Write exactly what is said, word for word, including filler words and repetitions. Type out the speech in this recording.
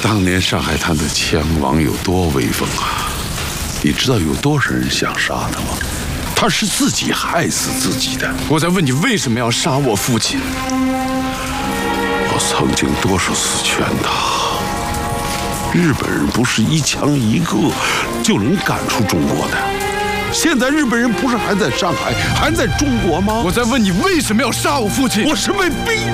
当年上海滩的枪王有多威风啊！你知道有多少人想杀他吗？他是自己害死自己的。 我在问你为什么要杀我父亲？ 我曾经多少次劝他，日本人不是一枪一个就能赶出中国的。现在日本人不是还在上海，还在中国吗？ 我在问你为什么要杀我父亲？ 我是被逼